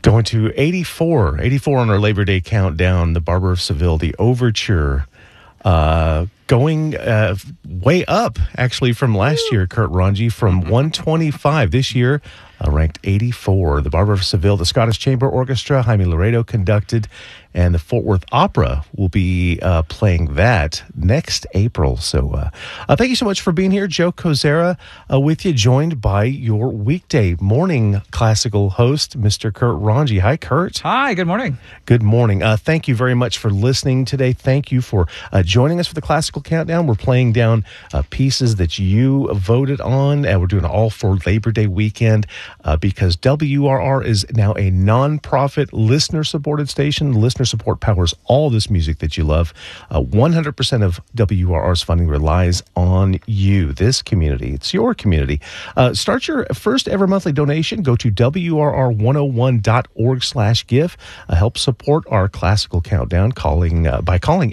Going to 84 on our Labor Day countdown, the Barber of Seville, the Overture. Going way up, actually, from last year, Kurt Ranji, from 125 this year, ranked 84. The Barber of Seville, the Scottish Chamber Orchestra, Jaime Laredo conducted, and the Fort Worth Opera will be playing that next April. So thank you so much for being here. Joe Kozera with you, joined by your weekday morning classical host, Mr. Kurt Ranji. Hi, Kurt. Hi, good morning. Good morning. Thank you very much for listening today. Thank you for joining us for the Classical Countdown. We're playing down pieces that you voted on, and we're doing it all for Labor Day weekend because WRR is now a nonprofit, listener-supported station. Listener support powers all this music that you love. 100% of WRR's funding relies on you, this community. It's your community. Start your first ever monthly donation. Go to WRR101.org/give. Help support our Classical Countdown by calling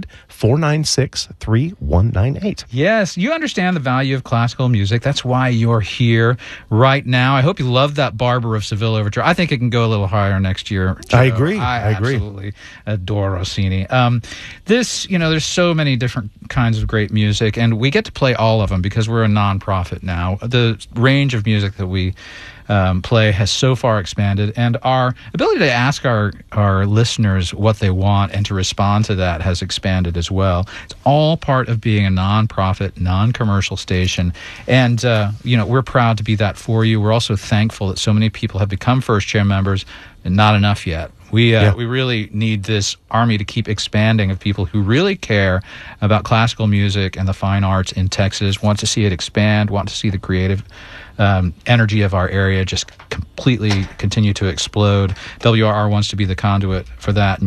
800-496-3198. Yes, you understand the value of classical music. That's why you're here right now. I hope you love that Barber of Seville Overture. I think it can go a little higher next year, Joe. I agree. I absolutely adore Rossini. There's so many different kinds of great music, and we get to play all of them because we're a nonprofit now. The range of music that we play has so far expanded, and our ability to ask our listeners what they want and to respond to that has expanded as well. It's all part of being a non-profit, non-commercial station, and we're proud to be that for you. We're also thankful that so many people have become first chair members, and not enough yet. We really need this army to keep expanding of people who really care about classical music and the fine arts in Texas, want to see it expand, want to see the creative energy of our area just completely continue to explode. WRR wants to be the conduit for that.